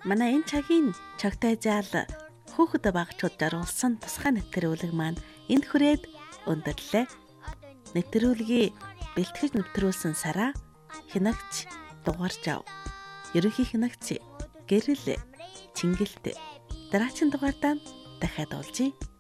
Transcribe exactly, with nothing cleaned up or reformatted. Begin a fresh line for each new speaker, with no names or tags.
Манай энэ цагийн чагтай заал хүүхэд багчууд даруулсан тусгай нэвтрүүлэг маань энд хүрээд өндөрлөө. Нэвтрүүлгийг бэлтгэж нэвтрүүлсэн Сара хянагч дугаарч ав. Ерөнхий хянагч Гэрэл Чингэлт дараагийн дугаартаа дахиад олжээ.